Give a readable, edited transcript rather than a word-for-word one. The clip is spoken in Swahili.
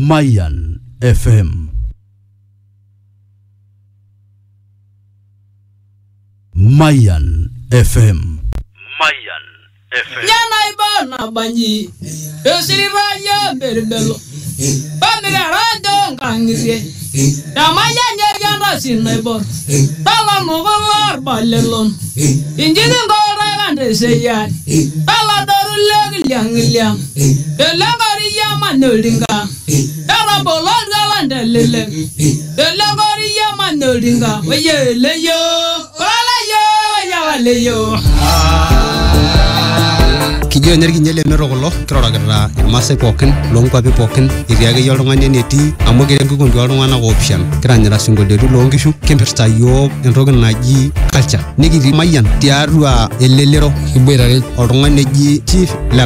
Mayan FM. Mayan FM. Mayan FM. Yana ibana banyi. Yosiriba ya berbelo. Pamira rando kangirie. Damaya nyerianda sinebor. Tala nogolar balelon. Injini ngora gande seyan. Tala doru liang. Delagori yamanodinga. Tala bolon galande lele. Delagori yamanodinga. Oye leyo. Leyo kijo energi nyele merogolo kiroragirra irmasai pokin longkwapi pokin iriage yoltung'ani eneti amu kirengukon oltung'ana option kiranyira singolioitin loonkishu kimpirta yiok entoki naji culture nikitii Mayan tiatua elelero iboitare oltung'ani eji chief